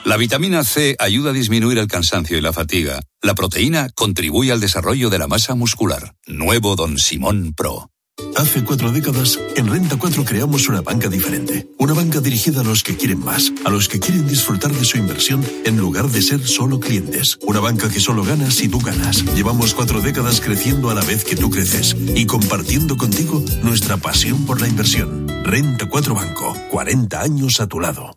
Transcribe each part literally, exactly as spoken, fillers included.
La vitamina C ayuda a disminuir el cansancio y la fatiga. La proteína contribuye al desarrollo de la masa muscular. Nuevo Don Simón Pro. Hace cuatro décadas, en Renta cuatro creamos una banca diferente. Una banca dirigida a los que quieren más, a los que quieren disfrutar de su inversión en lugar de ser solo clientes. Una banca que solo gana si tú ganas. Llevamos cuatro décadas creciendo a la vez que tú creces y compartiendo contigo nuestra pasión por la inversión. Renta cuatro Banco, cuarenta años a tu lado.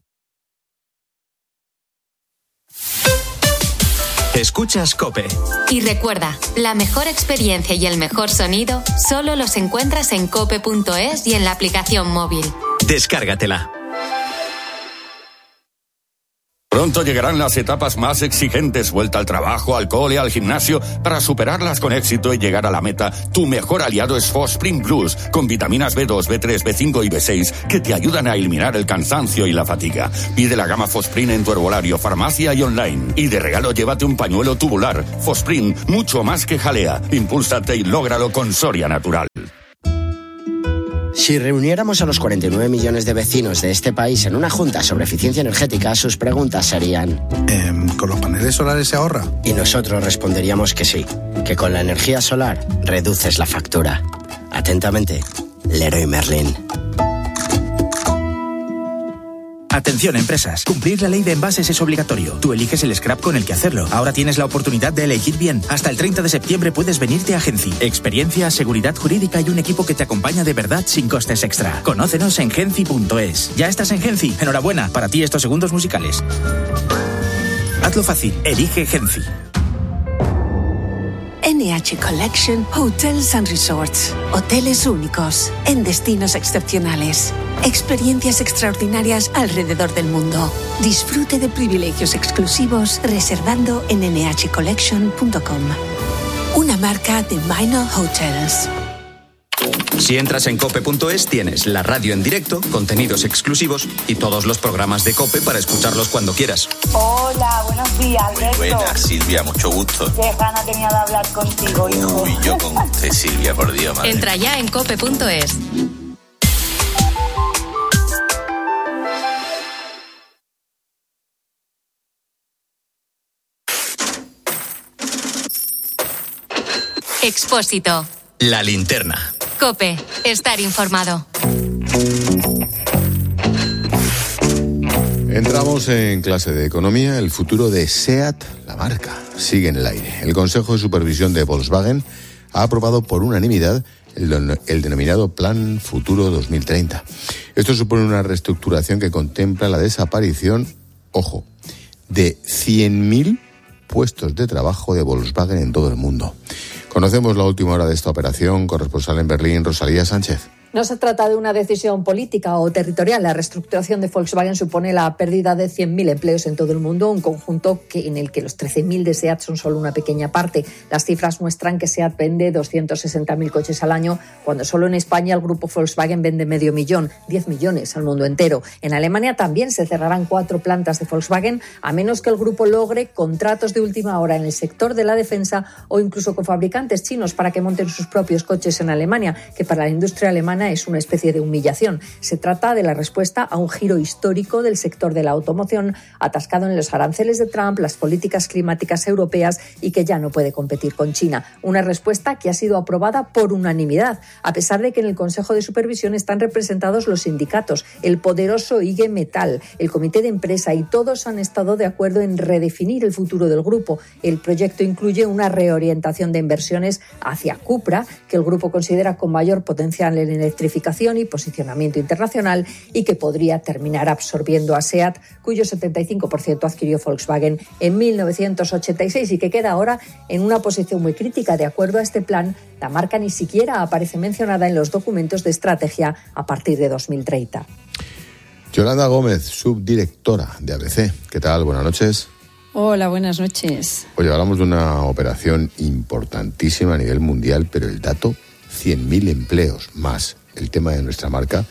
Escuchas COPE. Y recuerda, la mejor experiencia y el mejor sonido solo los encuentras en cope punto es y en la aplicación móvil. Descárgatela. Pronto llegarán las etapas más exigentes, vuelta al trabajo, al cole, al gimnasio. Para superarlas con éxito y llegar a la meta, tu mejor aliado es Fosprin Plus, con vitaminas B dos, B tres, B cinco y B seis, que te ayudan a eliminar el cansancio y la fatiga. Pide la gama Fosprin en tu herbolario, farmacia y online. Y de regalo llévate un pañuelo tubular. Fosprin, mucho más que jalea. Impúlsate y lógralo con Soria Natural. Si reuniéramos a los cuarenta y nueve millones de vecinos de este país en una junta sobre eficiencia energética, sus preguntas serían... Eh, ¿Con los paneles solares se ahorra? Y nosotros responderíamos que sí, que con la energía solar reduces la factura. Atentamente, Leroy Merlin. Atención, empresas. Cumplir la ley de envases es obligatorio. Tú eliges el scrap con el que hacerlo. Ahora tienes la oportunidad de elegir bien. Hasta el treinta de septiembre puedes venirte a Genci. Experiencia, seguridad jurídica y un equipo que te acompaña de verdad sin costes extra. Conócenos en genci punto es. ¿Ya estás en Genci? Enhorabuena. Para ti estos segundos musicales. Hazlo fácil. Elige Genci. N H Collection Hotels and Resorts. Hoteles únicos, en destinos excepcionales. Experiencias extraordinarias alrededor del mundo. Disfrute de privilegios exclusivos reservando en ene hache collection punto com. Una marca de Minor Hotels. Si entras en cope punto es tienes la radio en directo, contenidos exclusivos y todos los programas de COPE para escucharlos cuando quieras. Hola, buenos días, Alberto. Muy buenas, Silvia, mucho gusto. Qué gana tenía de hablar contigo, hijo. Uy, yo con usted, Silvia, por Dios, madre. Entra ya en cope punto es. Expósito. La linterna. COPE. Estar informado. Entramos en clase de economía. El futuro de SEAT, la marca, sigue en el aire. El Consejo de Supervisión de Volkswagen ha aprobado por unanimidad el, el denominado Plan Futuro dos mil treinta. Esto supone una reestructuración que contempla la desaparición, ojo, de cien mil puestos de trabajo de Volkswagen en todo el mundo. Conocemos la última hora de esta operación. Corresponsal en Berlín, Rosalía Sánchez. No se trata de una decisión política o territorial. La reestructuración de Volkswagen supone la pérdida de cien mil empleos en todo el mundo, un conjunto que, en el que los trece mil de SEAT son solo una pequeña parte. Las cifras muestran que SEAT vende doscientos sesenta mil coches al año, cuando solo en España el grupo Volkswagen vende medio millón, diez millones al mundo entero. En Alemania también se cerrarán cuatro plantas de Volkswagen, a menos que el grupo logre contratos de última hora en el sector de la defensa o incluso con fabricantes chinos para que monten sus propios coches en Alemania, que para la industria alemana es una especie de humillación. Se trata de la respuesta a un giro histórico del sector de la automoción, atascado en los aranceles de Trump, las políticas climáticas europeas y que ya no puede competir con China. Una respuesta que ha sido aprobada por unanimidad, a pesar de que en el Consejo de Supervisión están representados los sindicatos, el poderoso I G Metall, el comité de empresa, y todos han estado de acuerdo en redefinir el futuro del grupo. El proyecto incluye una reorientación de inversiones hacia Cupra, que el grupo considera con mayor potencial en electrificación y posicionamiento internacional y que podría terminar absorbiendo a SEAT, cuyo setenta y cinco por ciento adquirió Volkswagen en mil novecientos ochenta y seis y que queda ahora en una posición muy crítica. De acuerdo a este plan, la marca ni siquiera aparece mencionada en los documentos de estrategia a partir de dos mil treinta. Yolanda Gómez, subdirectora de A B C. ¿Qué tal? Buenas noches. Hola, buenas noches. Oye, hablamos de una operación importantísima a nivel mundial, pero el dato, cien mil empleos más el tema de nuestra marca,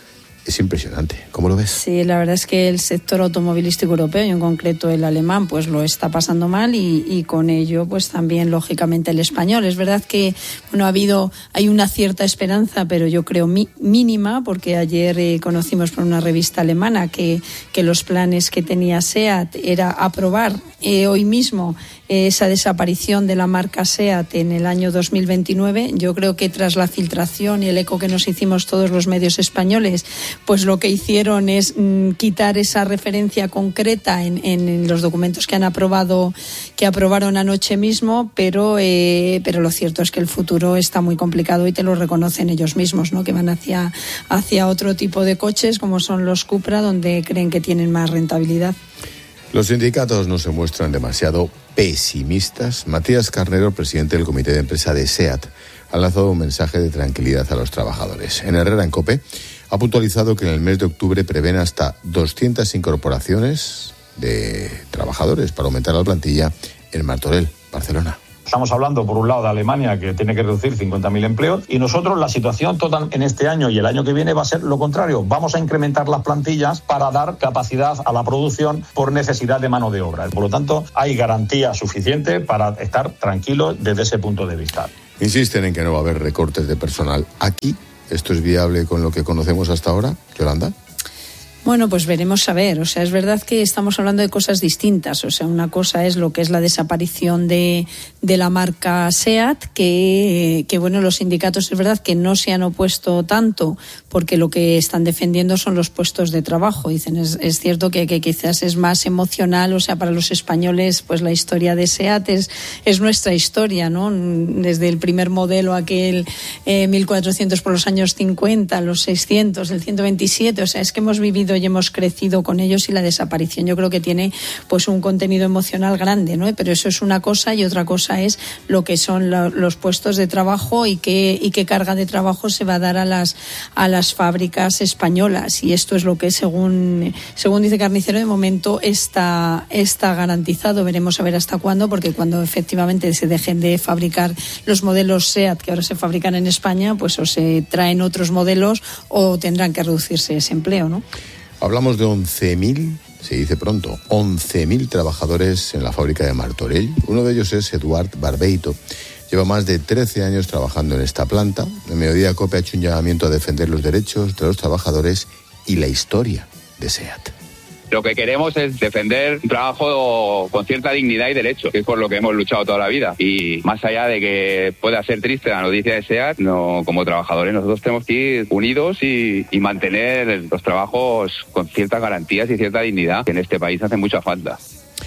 es impresionante. ¿Cómo lo ves? Sí, la verdad es que el sector automovilístico europeo, y en concreto el alemán, pues lo está pasando mal y, y con ello pues también lógicamente el español. Es verdad que bueno ha habido hay una cierta esperanza, pero yo creo mi, mínima, porque ayer eh, conocimos por una revista alemana que, que los planes que tenía SEAT era aprobar eh, hoy mismo eh, esa desaparición de la marca SEAT en el año dos mil veintinueve. Yo creo que tras la filtración y el eco que nos hicimos todos los medios españoles, pues lo que hicieron es mm, quitar esa referencia concreta en, en, en los documentos que han aprobado, que aprobaron anoche mismo, pero eh, pero lo cierto es que el futuro está muy complicado y te lo reconocen ellos mismos, ¿no? Que van hacia hacia otro tipo de coches como son los Cupra, donde creen que tienen más rentabilidad. Los sindicatos no se muestran demasiado pesimistas. Matías Carnero, presidente del comité de empresa de SEAT, ha lanzado un mensaje de tranquilidad a los trabajadores. En Herrera en COPE ha puntualizado que en el mes de octubre prevén hasta doscientas incorporaciones de trabajadores para aumentar la plantilla en Martorell, Barcelona. Estamos hablando, por un lado, de Alemania, que tiene que reducir cincuenta mil empleos, y nosotros la situación total en este año y el año que viene va a ser lo contrario. Vamos a incrementar las plantillas para dar capacidad a la producción por necesidad de mano de obra. Por lo tanto, hay garantía suficiente para estar tranquilos desde ese punto de vista. Insisten en que no va a haber recortes de personal aquí. ¿Esto es viable con lo que conocemos hasta ahora, Yolanda? Bueno, pues veremos a ver. O sea, es verdad que estamos hablando de cosas distintas. O sea, una cosa es lo que es la desaparición de, de la marca SEAT, que, que, bueno, los sindicatos es verdad que no se han opuesto tanto, porque lo que están defendiendo son los puestos de trabajo. Dicen, es, es cierto que, que quizás es más emocional, o sea, para los españoles, pues la historia de SEAT es, es nuestra historia, ¿no? Desde el primer modelo, aquel eh, mil cuatrocientos por los años cincuenta, los seiscientos, el ciento veintisiete, o sea, es que hemos vivido y hemos crecido con ellos, y la desaparición yo creo que tiene pues un contenido emocional grande, ¿no? Pero eso es una cosa, y otra cosa es lo que son la, los puestos de trabajo y qué y qué carga de trabajo se va a dar a las a las fábricas españolas, y esto es lo que según según dice Carnicero de momento está está garantizado. Veremos a ver hasta cuándo, porque cuando efectivamente se dejen de fabricar los modelos SEAT que ahora se fabrican en España, pues o se traen otros modelos o tendrán que reducirse ese empleo, ¿no? Hablamos de once mil, se dice pronto, once mil trabajadores en la fábrica de Martorell. Uno de ellos es Eduard Barbeito. Lleva más de trece años trabajando en esta planta. En Mediodía COPE ha hecho un llamamiento a defender los derechos de los trabajadores y la historia de SEAT. Lo que queremos es defender un trabajo con cierta dignidad y derecho, que es por lo que hemos luchado toda la vida. Y más allá de que pueda ser triste la noticia de SEAT, no, como trabajadores nosotros tenemos que ir unidos y, y mantener los trabajos con ciertas garantías y cierta dignidad, que en este país hace mucha falta.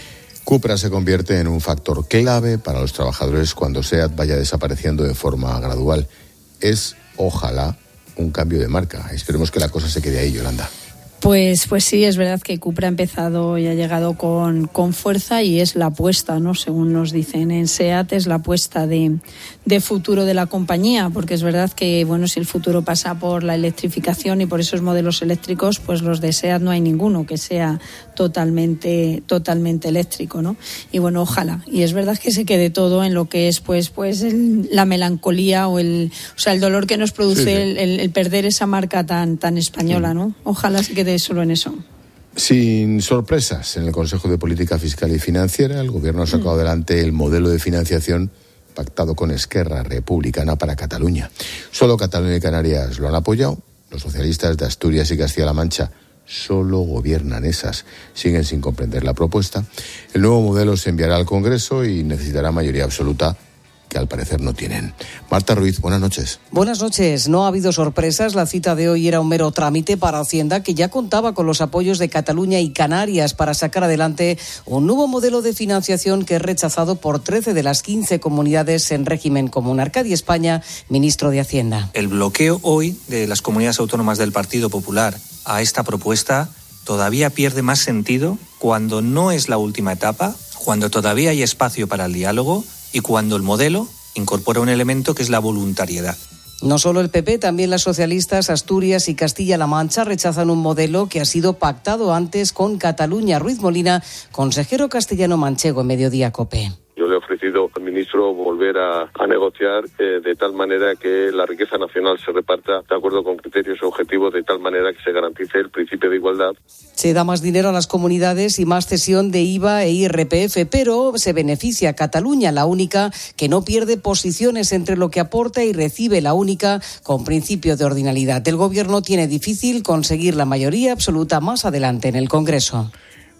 Cupra se convierte en un factor clave para los trabajadores cuando SEAT vaya desapareciendo de forma gradual. Es, ojalá, un cambio de marca. Esperemos que la cosa se quede ahí, Yolanda. Pues, pues sí, es verdad que Cupra ha empezado y ha llegado con, con fuerza, y es la apuesta, ¿no? Según nos dicen en SEAT, es la apuesta de, de futuro de la compañía, porque es verdad que, bueno, si el futuro pasa por la electrificación y por esos modelos eléctricos, pues los de SEAT no hay ninguno que sea totalmente, totalmente eléctrico, ¿no? Y bueno, ojalá. Y es verdad que se quede todo en lo que es, pues, pues el, la melancolía o el, o sea, el dolor que nos produce sí, sí. El, el, el perder esa marca tan, tan española, ¿no? Ojalá se quede solo en eso. Sin sorpresas, en el Consejo de Política Fiscal y Financiera, el Gobierno ha sacado mm. adelante el modelo de financiación pactado con Esquerra Republicana para Cataluña. Solo Cataluña y Canarias lo han apoyado. Los socialistas de Asturias y Castilla-La Mancha solo gobiernan esas. Siguen sin comprender la propuesta. El nuevo modelo se enviará al Congreso y necesitará mayoría absoluta, que al parecer no tienen. Marta Ruiz, buenas noches. Buenas noches. No ha habido sorpresas. La cita de hoy era un mero trámite para Hacienda, que ya contaba con los apoyos de Cataluña y Canarias para sacar adelante un nuevo modelo de financiación que es rechazado por trece de las quince comunidades en régimen común. Arcadi España, ministro de Hacienda. El bloqueo hoy de las comunidades autónomas del Partido Popular a esta propuesta todavía pierde más sentido cuando no es la última etapa, cuando todavía hay espacio para el diálogo y cuando el modelo incorpora un elemento que es la voluntariedad. No solo el P P, también las socialistas Asturias y Castilla-La Mancha rechazan un modelo que ha sido pactado antes con Cataluña. Ruiz Molina, consejero castellano-manchego en Mediodía COPE. Yo le ofrecí ofrecido al ministro volver a, a negociar eh, de tal manera que la riqueza nacional se reparta de acuerdo con criterios objetivos, de tal manera que se garantice el principio de igualdad. Se da más dinero a las comunidades y más cesión de I V A e I R P F, pero se beneficia a Cataluña, la única que no pierde posiciones entre lo que aporta y recibe, la única con principio de ordinalidad. El Gobierno tiene difícil conseguir la mayoría absoluta más adelante en el Congreso.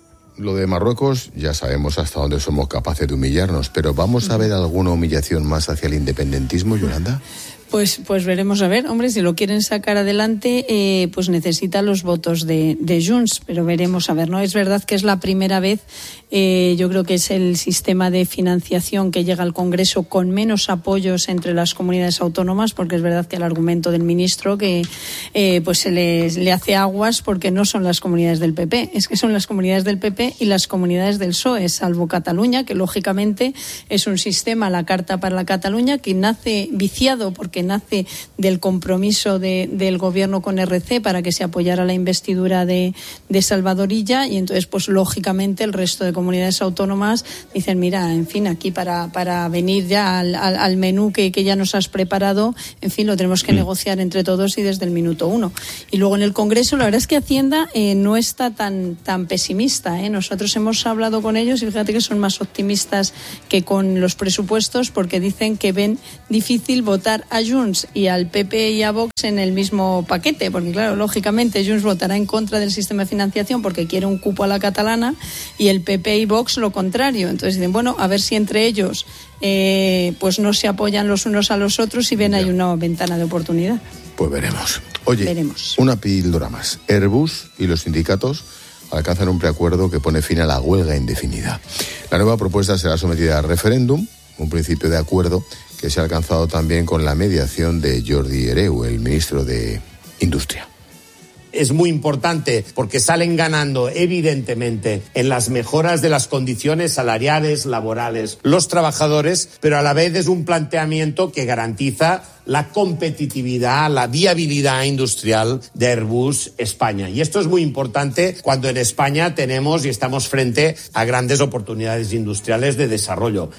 Lo de Marruecos ya sabemos hasta dónde somos capaces de humillarnos, pero ¿vamos a ver alguna humillación más hacia el independentismo, Yolanda? Pues, pues veremos a ver, hombre, si lo quieren sacar adelante, eh, pues necesita los votos de, de Junts, pero veremos a ver, ¿no? Es verdad que es la primera vez, eh, yo creo que es el sistema de financiación que llega al Congreso con menos apoyos entre las comunidades autónomas, porque es verdad que el argumento del ministro que eh, pues se le, le hace aguas porque no son las comunidades del P P, es que son las comunidades del P P y las comunidades del P S O E, salvo Cataluña, que lógicamente es un sistema, la Carta para la Cataluña, que nace viciado porque que nace del compromiso de, del gobierno con R C para que se apoyara la investidura de, de Salvador Illa, y entonces pues lógicamente el resto de comunidades autónomas dicen, mira, en fin, aquí para, para venir ya al, al, al menú que, que ya nos has preparado, en fin, lo tenemos que mm. negociar entre todos y desde el minuto uno. Y luego en el Congreso la verdad es que Hacienda eh, no está tan, tan pesimista, ¿eh? Nosotros hemos hablado con ellos y fíjate que son más optimistas que con los presupuestos, porque dicen que ven difícil votar a Junts y al P P y a Vox en el mismo paquete, porque claro, lógicamente Junts votará en contra del sistema de financiación porque quiere un cupo a la catalana y el P P y Vox lo contrario. Entonces dicen, bueno, a ver si entre ellos eh, pues no se apoyan los unos a los otros y ven ahí una ventana de oportunidad. Pues veremos. Oye, veremos. Una píldora más. Airbus y los sindicatos alcanzan un preacuerdo que pone fin a la huelga indefinida. La nueva propuesta será sometida a referéndum, un principio de acuerdo que se ha alcanzado también con la mediación de Jordi Hereu, el ministro de Industria. Es muy importante porque salen ganando evidentemente en las mejoras de las condiciones salariales, laborales, los trabajadores, pero a la vez es un planteamiento que garantiza la competitividad, la viabilidad industrial de Airbus España. Y esto es muy importante cuando en España tenemos y estamos frente a grandes oportunidades industriales de desarrollo.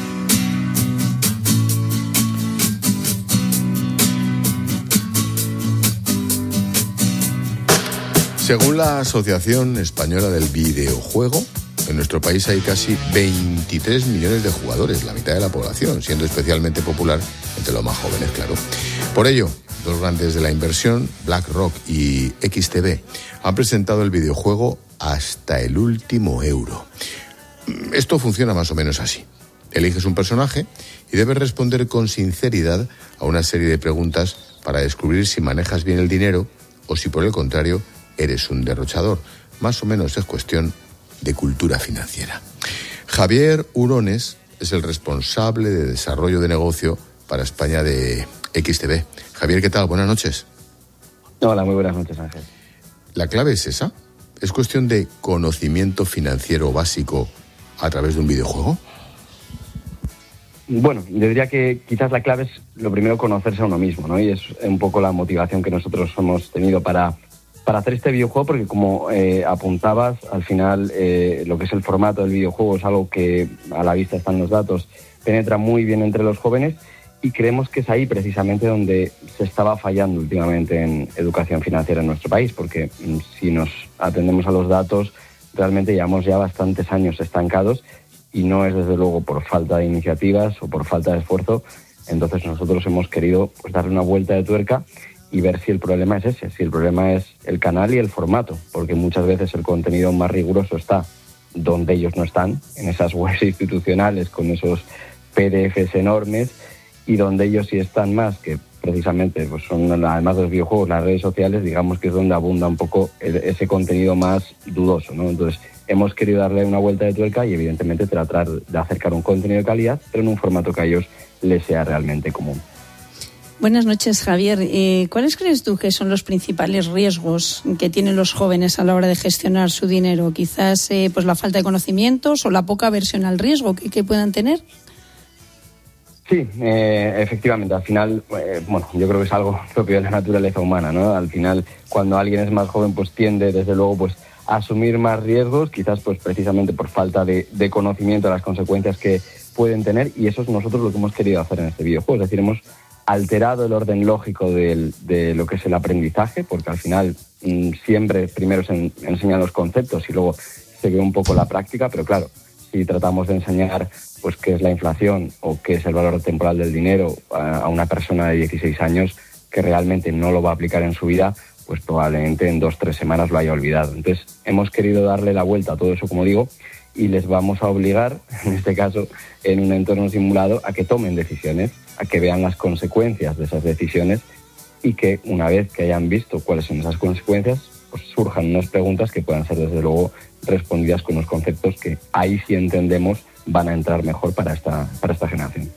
Según la Asociación Española del Videojuego, en nuestro país hay casi veintitrés millones de jugadores, la mitad de la población, siendo especialmente popular entre los más jóvenes, claro. Por ello, dos grandes de la inversión, BlackRock y X T B, han presentado el videojuego hasta el último euro. Esto funciona más o menos así. Eliges un personaje y debes responder con sinceridad a una serie de preguntas para descubrir si manejas bien el dinero o si, por el contrario, eres un derrochador. Más o menos es cuestión de cultura financiera. Javier Hurones es el responsable de desarrollo de negocio para España de X T B. Javier, ¿qué tal? Buenas noches. Hola, muy buenas noches, Ángel. ¿La clave es esa? ¿Es cuestión de conocimiento financiero básico a través de un videojuego? Bueno, yo diría que quizás la clave es lo primero conocerse a uno mismo, ¿no? Y es un poco la motivación que nosotros hemos tenido para para hacer este videojuego, porque como eh, apuntabas, al final eh, lo que es el formato del videojuego es algo que a la vista están los datos, penetra muy bien entre los jóvenes, y creemos que es ahí precisamente donde se estaba fallando últimamente en educación financiera en nuestro país, porque si nos atendemos a los datos, realmente llevamos ya bastantes años estancados, y no es desde luego por falta de iniciativas o por falta de esfuerzo. Entonces nosotros hemos querido pues darle una vuelta de tuerca y ver si el problema es ese, si el problema es el canal y el formato, porque muchas veces el contenido más riguroso está donde ellos no están, en esas webs institucionales con esos P D Efes enormes, y donde ellos sí están más, que precisamente pues son, además de los videojuegos, las redes sociales, digamos que es donde abunda un poco el, ese contenido más dudoso, ¿no? Entonces hemos querido darle una vuelta de tuerca y evidentemente tratar de acercar un contenido de calidad, pero en un formato que a ellos les sea realmente común. Buenas noches, Javier. Eh, ¿Cuáles crees tú que son los principales riesgos que tienen los jóvenes a la hora de gestionar su dinero? Quizás eh, pues la falta de conocimientos o la poca aversión al riesgo que, que puedan tener. Sí, eh, efectivamente. Al final, eh, bueno, yo creo que es algo propio de la naturaleza humana, ¿no? Al final, cuando alguien es más joven, pues tiende, desde luego, pues a asumir más riesgos, quizás pues precisamente por falta de, de conocimiento de las consecuencias que pueden tener, y eso es nosotros lo que hemos querido hacer en este videojuego. Es decir, hemos alterado el orden lógico del, de lo que es el aprendizaje, porque al final mmm, siempre primero se en, enseñan los conceptos y luego se ve un poco la práctica, pero claro, si tratamos de enseñar pues qué es la inflación o qué es el valor temporal del dinero a, a una persona de dieciséis años que realmente no lo va a aplicar en su vida, pues probablemente en dos o tres semanas lo haya olvidado. Entonces hemos querido darle la vuelta a todo eso, como digo, y les vamos a obligar, en este caso, en un entorno simulado, a que tomen decisiones, a que vean las consecuencias de esas decisiones y que una vez que hayan visto cuáles son esas consecuencias, pues surjan unas preguntas que puedan ser, desde luego, respondidas con unos conceptos que ahí sí entendemos van a entrar mejor para esta, para esta generación.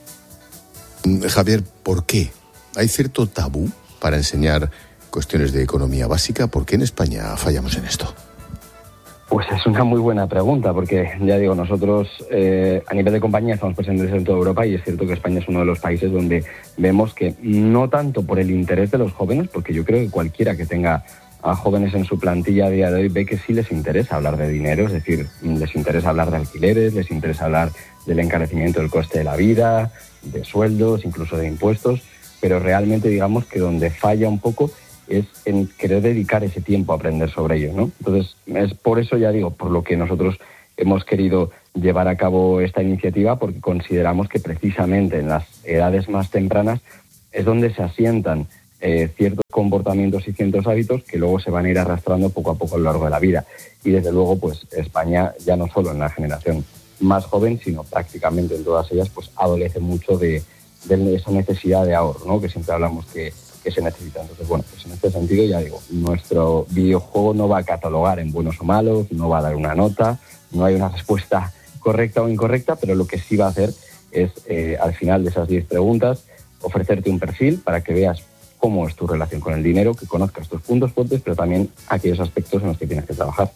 Javier, ¿por qué? ¿Hay cierto tabú para enseñar cuestiones de economía básica? ¿Por qué en España fallamos en esto? Pues es una muy buena pregunta, porque ya digo, nosotros eh, a nivel de compañía estamos presentes en toda Europa y es cierto que España es uno de los países donde vemos que no tanto por el interés de los jóvenes, porque yo creo que cualquiera que tenga a jóvenes en su plantilla a día de hoy ve que sí les interesa hablar de dinero, es decir, les interesa hablar de alquileres, les interesa hablar del encarecimiento del coste de la vida, de sueldos, incluso de impuestos, pero realmente digamos que donde falla un poco es en querer dedicar ese tiempo a aprender sobre ello, ¿no? Entonces, es por eso, ya digo, por lo que nosotros hemos querido llevar a cabo esta iniciativa, porque consideramos que precisamente en las edades más tempranas es donde se asientan eh, ciertos comportamientos y ciertos hábitos que luego se van a ir arrastrando poco a poco a lo largo de la vida. Y desde luego, pues España, ya no solo en la generación más joven, sino prácticamente en todas ellas, pues adolece mucho de, de esa necesidad de ahorro, ¿no? Que siempre hablamos que que se necesita. Entonces, bueno, pues en este sentido, ya digo, nuestro videojuego no va a catalogar en buenos o malos, no va a dar una nota, no hay una respuesta correcta o incorrecta, pero lo que sí va a hacer es, eh, al final de esas diez preguntas, ofrecerte un perfil para que veas cómo es tu relación con el dinero, que conozcas tus puntos fuertes, pero también aquellos aspectos en los que tienes que trabajar.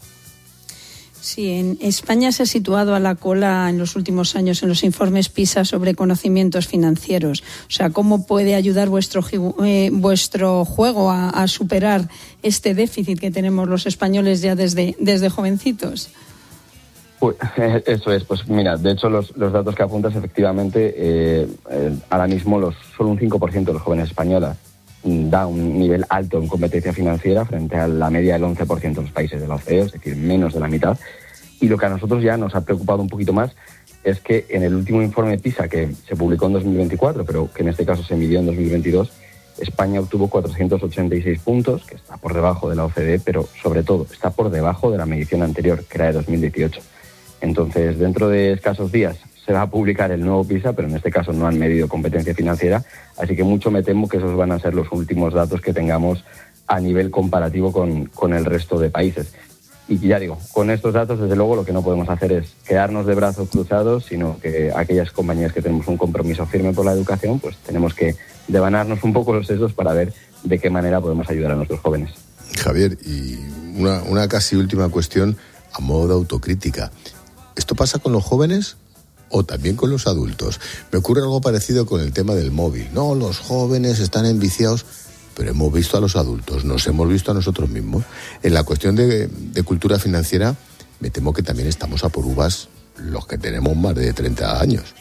Sí, en España se ha situado a la cola en los últimos años en los informes PISA sobre conocimientos financieros. O sea, ¿cómo puede ayudar vuestro, eh, vuestro juego a, a superar este déficit que tenemos los españoles ya desde, desde jovencitos? Pues, eso es, pues mira, de hecho los, los datos que apuntas efectivamente, eh, eh, ahora mismo los, solo un cinco por ciento de los jóvenes españoles da un nivel alto en competencia financiera frente a la media del once por ciento de los países de la O C D E, es decir, menos de la mitad. Y lo que a nosotros ya nos ha preocupado un poquito más es que en el último informe PISA, que se publicó en dos mil veinticuatro, pero que en este caso se midió en dos mil veintidós, España obtuvo cuatrocientos ochenta y seis puntos, que está por debajo de la O C D E, pero sobre todo está por debajo de la medición anterior, que era de dos mil dieciocho. Entonces, dentro de escasos días se va a publicar el nuevo PISA, pero en este caso no han medido competencia financiera, así que mucho me temo que esos van a ser los últimos datos que tengamos a nivel comparativo con, con el resto de países. Y ya digo, con estos datos, desde luego, lo que no podemos hacer es quedarnos de brazos cruzados, sino que aquellas compañías que tenemos un compromiso firme por la educación, pues tenemos que devanarnos un poco los sesos para ver de qué manera podemos ayudar a nuestros jóvenes. Javier, y una, una casi última cuestión a modo de autocrítica. ¿Esto pasa con los jóvenes o también con los adultos? Me ocurre algo parecido con el tema del móvil. No, los jóvenes están enviciados, pero hemos visto a los adultos, nos hemos visto a nosotros mismos. En la cuestión de, de cultura financiera, me temo que también estamos a por uvas los que tenemos más de treinta años.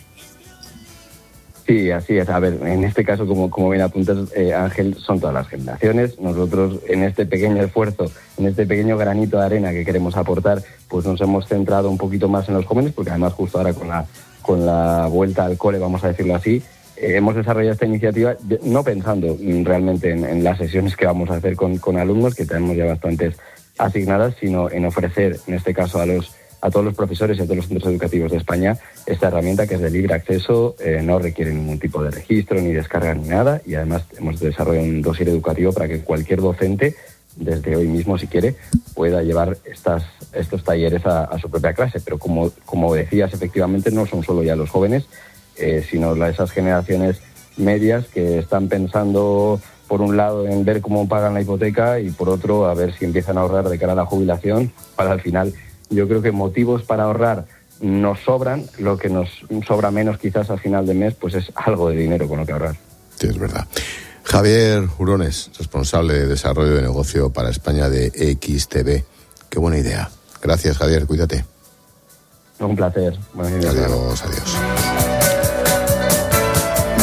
Sí, así es. A ver, en este caso, como, como bien apuntas, eh, Ángel, son todas las generaciones. Nosotros, en este pequeño esfuerzo, en este pequeño granito de arena que queremos aportar, pues nos hemos centrado un poquito más en los jóvenes, porque además justo ahora con la, con la vuelta al cole, vamos a decirlo así, eh, hemos desarrollado esta iniciativa no pensando realmente en, en las sesiones que vamos a hacer con, con alumnos, que tenemos ya bastantes asignadas, sino en ofrecer, en este caso, a los a todos los profesores y a todos los centros educativos de España esta herramienta que es de libre acceso, eh, no requiere ningún tipo de registro ni descarga ni nada, y además hemos desarrollado un dossier educativo para que cualquier docente, desde hoy mismo si quiere, pueda llevar estas, estos talleres a, a su propia clase. Pero como, como decías, efectivamente no son solo ya los jóvenes, eh, sino esas generaciones medias que están pensando, por un lado, en ver cómo pagan la hipoteca y por otro, a ver si empiezan a ahorrar de cara a la jubilación, para al final... Yo creo que motivos para ahorrar nos sobran, lo que nos sobra menos quizás al final de mes, pues es algo de dinero con lo que ahorrar. Sí, es verdad. Javier Hurones, responsable de desarrollo de negocio para España de X T B. Qué buena idea. Gracias, Javier, cuídate. Un placer. Buenas adiós, adiós.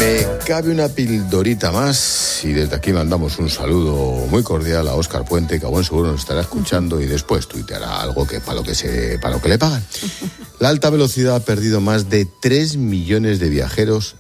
Me cabe una pildorita más y desde aquí mandamos un saludo muy cordial a Óscar Puente, que a buen seguro nos estará escuchando y después tuiteará algo que para lo que se para lo que le pagan. La alta velocidad ha perdido más de tres millones de viajeros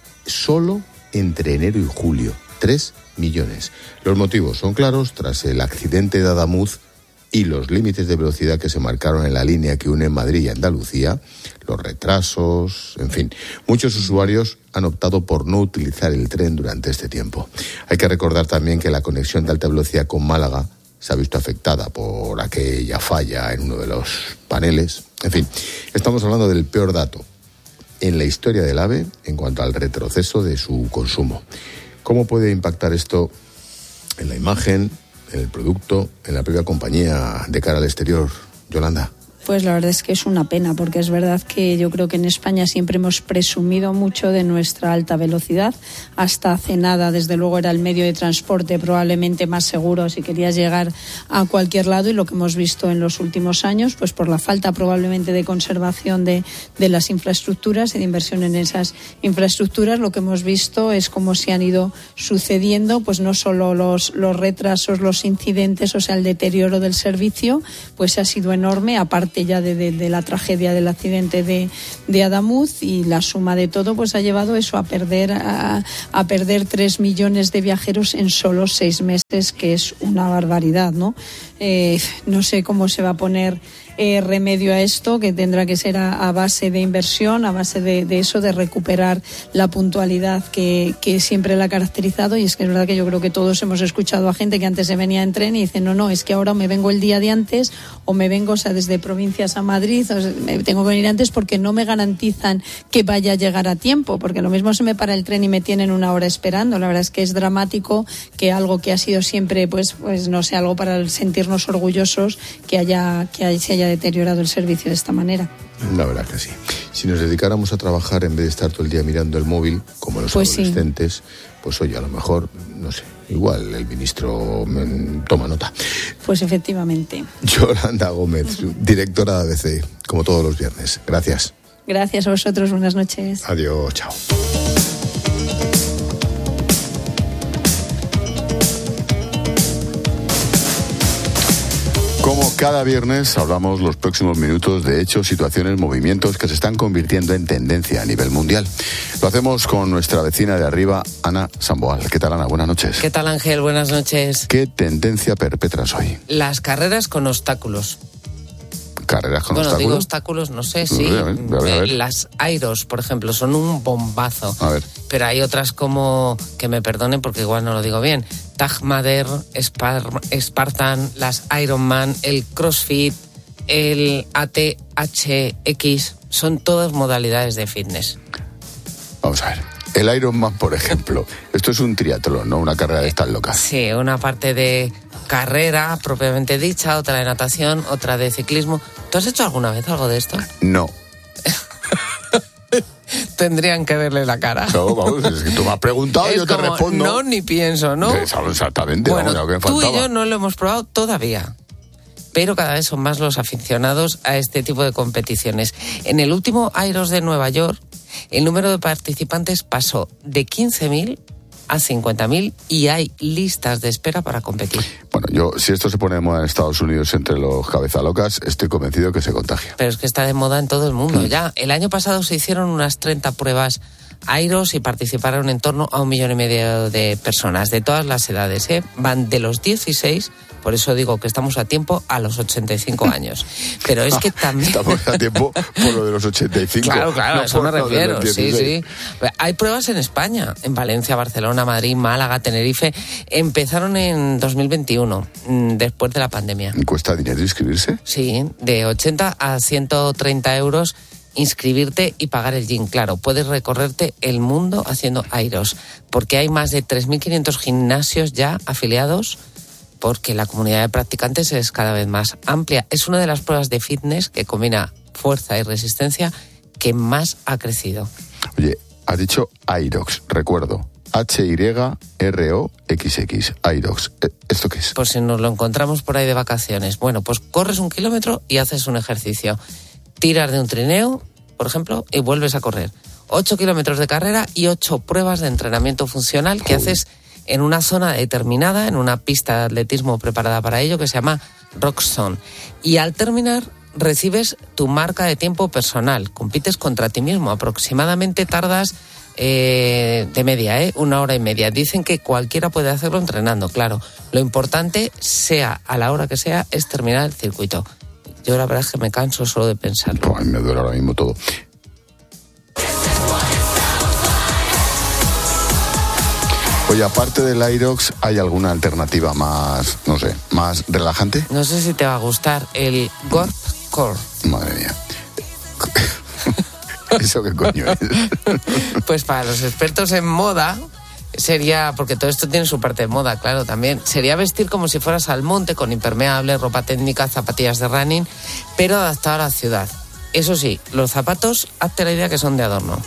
solo entre enero y julio. tres millones. Los motivos son claros: tras el accidente de Adamuz y los límites de velocidad que se marcaron en la línea que une Madrid y Andalucía, los retrasos, en fin, muchos usuarios han optado por no utilizar el tren durante este tiempo. Hay que recordar también que la conexión de alta velocidad con Málaga se ha visto afectada por aquella falla en uno de los paneles. En fin, estamos hablando del peor dato en la historia del AVE en cuanto al retroceso de su consumo. ¿Cómo puede impactar esto en la imagen, en el producto, en la propia compañía de cara al exterior? Yolanda. Pues la verdad es que es una pena, porque es verdad que yo creo que en España siempre hemos presumido mucho de nuestra alta velocidad. Hasta hace nada, desde luego, era el medio de transporte probablemente más seguro si querías llegar a cualquier lado, y lo que hemos visto en los últimos años, pues por la falta probablemente de conservación de, de las infraestructuras y de inversión en esas infraestructuras, lo que hemos visto es cómo se han ido sucediendo, pues no solo los, los retrasos, los incidentes, o sea, el deterioro del servicio, pues ha sido enorme, aparte ya de, de, de la tragedia del accidente de, de Adamuz, y la suma de todo pues ha llevado eso a perder a, a perder tres millones de viajeros en solo seis meses, que es una barbaridad, ¿no? Eh, no sé cómo se va a poner eh, remedio a esto, que tendrá que ser a, a base de inversión, a base de, de eso, de recuperar la puntualidad que, que siempre la ha caracterizado. Y es que es verdad que yo creo que todos hemos escuchado a gente que antes se venía en tren y dice, no, no, es que ahora me vengo el día de antes, o me vengo, o sea, desde provincias a Madrid, o sea, me tengo que venir antes porque no me garantizan que vaya a llegar a tiempo, porque lo mismo se me para el tren y me tienen una hora esperando. La verdad es que es dramático que algo que ha sido siempre, pues, pues no sé, algo para sentirnos orgullosos, que haya, que se haya deteriorado el servicio de esta manera. La verdad que sí. Si nos dedicáramos a trabajar en vez de estar todo el día mirando el móvil, como los pues adolescentes, sí. pues oye, a lo mejor, no sé, igual el ministro mm, toma nota. Pues efectivamente. Yolanda Gómez, directora de A B C, como todos los viernes. Gracias. Gracias a vosotros, buenas noches. Adiós, chao. Como cada viernes, hablamos los próximos minutos de hechos, situaciones, movimientos que se están convirtiendo en tendencia a nivel mundial. Lo hacemos con nuestra vecina de arriba, Ana Samboal. ¿Qué tal, Ana? Buenas noches. ¿Qué tal, Ángel? Buenas noches. ¿Qué tendencia perpetras hoy? Las carreras con obstáculos. ¿Carreras con bueno, obstáculos? Bueno, digo obstáculos, no sé, sí. A ver, a ver, a ver. Las Airos, por ejemplo, son un bombazo. A ver. Pero hay otras como, que me perdonen porque igual no lo digo bien, Taj Mahal, Spar- Spartan, las Ironman, el CrossFit, el A T H X, son todas modalidades de fitness. Vamos a ver. El Ironman, por ejemplo, esto es un triatlón, ¿no? Una carrera de estas locas. Sí, una parte de carrera propiamente dicha, otra de natación, otra de ciclismo. ¿Tú has hecho alguna vez algo de esto? No. Tendrían que verle la cara. No, vamos, es que tú me has preguntado y yo te como, respondo. No, ni pienso, ¿no? Exactamente. Bueno, vamos, que tú faltaba. y yo no lo hemos probado todavía, pero cada vez son más los aficionados a este tipo de competiciones. En el último Airos de Nueva York, el número de participantes pasó de quince mil a cincuenta mil y hay listas de espera para competir. Bueno, yo, si esto se pone de moda en Estados Unidos entre los cabezalocas, estoy convencido que se contagia. Pero es que está de moda en todo el mundo. Ya, el año pasado se hicieron unas treinta pruebas Airos y participaron en torno a un millón y medio de personas de todas las edades, ¿eh? Van de los dieciséis, por eso digo que estamos a tiempo, a los ochenta y cinco años. Pero es que también... Estamos a tiempo por lo de los ochenta y cinco. Claro, claro, no a eso me refiero, sí, sí. dieciséis. Hay pruebas en España, en Valencia, Barcelona, Madrid, Málaga, Tenerife. Empezaron en dos mil veintiuno, después de la pandemia. ¿Y cuesta dinero inscribirse? Sí, de ochenta a ciento treinta euros inscribirte y pagar el gym. Claro, puedes recorrerte el mundo haciendo Airos, porque hay más de tres mil quinientos gimnasios ya afiliados, porque la comunidad de practicantes es cada vez más amplia. Es una de las pruebas de fitness que combina fuerza y resistencia que más ha crecido. Oye, has dicho Airox, recuerdo. H Y R O X X, Airox. ¿Esto qué es? Por si nos lo encontramos por ahí de vacaciones. Bueno, pues corres un kilómetro y haces un ejercicio. Tiras de un trineo, por ejemplo, y vuelves a correr. ocho kilómetros de carrera y ocho pruebas de entrenamiento funcional que haces en una zona determinada, en una pista de atletismo preparada para ello, que se llama Rockzone. Y al terminar, recibes tu marca de tiempo personal. Compites contra ti mismo. Aproximadamente tardas eh, de media, ¿eh? Una hora y media. Dicen que cualquiera puede hacerlo entrenando, claro. Lo importante, sea a la hora que sea, es terminar el circuito. Yo la verdad es que me canso solo de pensarlo. A mí me duele ahora mismo todo. Oye, aparte del Aerox, ¿hay alguna alternativa más, no sé, más relajante? No sé si te va a gustar el Gorp Core. Madre mía. ¿Eso qué coño es? Pues para los expertos en moda, sería, porque todo esto tiene su parte de moda, claro, también, sería vestir como si fueras al monte, con impermeable, ropa técnica, zapatillas de running, pero adaptado a la ciudad. Eso sí, los zapatos, hazte la idea que son de adorno.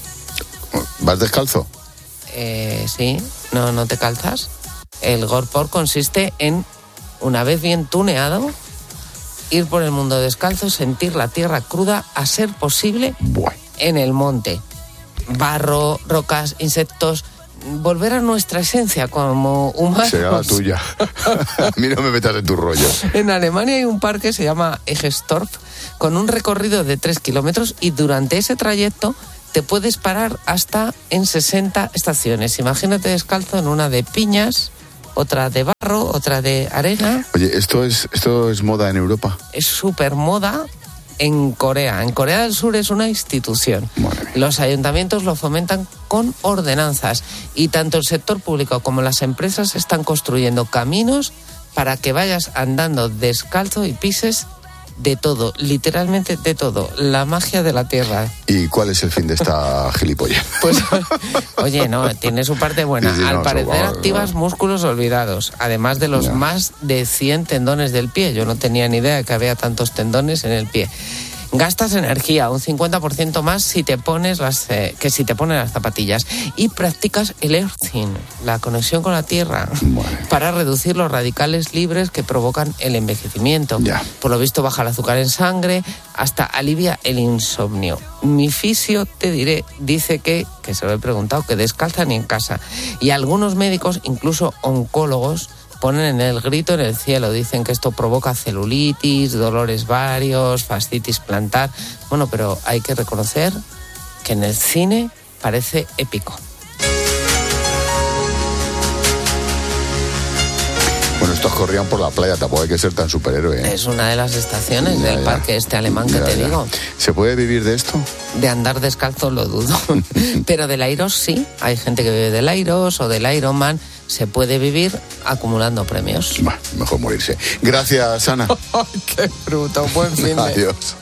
¿Vas descalzo? Eh, sí, no, no te calzas. El Gorpor consiste en, una vez bien tuneado, ir por el mundo descalzo, sentir la tierra cruda, a ser posible, Buah. en el monte. Barro, rocas, insectos, volver a nuestra esencia como humanos. Será la tuya. A mí no me metas en tu rollo. En Alemania hay un parque que se llama Egestorf, con un recorrido de tres kilómetros, y durante ese trayecto te puedes parar hasta en sesenta estaciones. Imagínate descalzo en una de piñas, otra de barro, otra de arena. Oye, ¿esto es, esto es moda en Europa? Es súper moda en Corea. En Corea del Sur es una institución. Los ayuntamientos lo fomentan con ordenanzas, y tanto el sector público como las empresas están construyendo caminos para que vayas andando descalzo y pises de todo, literalmente de todo, la magia de la tierra. ¿Y cuál es el fin de esta gilipollez? Pues, oye, no, tiene su parte buena. Sí, sí, Al no, parecer eso va, activas va. músculos olvidados, además de los Ya. más de cien tendones del pie. Yo no tenía ni idea de que había tantos tendones en el pie. Gastas energía, un cincuenta por ciento más si te pones las, eh, que si te pones las zapatillas. Y practicas el earthing, la conexión con la tierra, Bueno. para reducir los radicales libres que provocan el envejecimiento. Ya. Por lo visto baja el azúcar en sangre, hasta alivia el insomnio. Mi fisio, te diré, dice que, que se lo he preguntado, que descalza ni en casa. Y algunos médicos, incluso oncólogos, ponen en el grito en el cielo. Dicen que esto provoca celulitis, dolores varios, fascitis plantar. Bueno, pero hay que reconocer que en el cine parece épico. Bueno, estos corrían por la playa, tampoco hay que ser tan superhéroe, ¿eh? Es una de las estaciones Ya, del ya. parque este alemán que Ya, te ya. digo. ¿Se puede vivir de esto? De andar descalzo lo dudo. Pero del Airos sí. Hay gente que vive del Airos o del Ironman. Se puede vivir acumulando premios. Bah, mejor morirse. Gracias, Ana. ¡Qué bruto! Buen fin de... Adiós.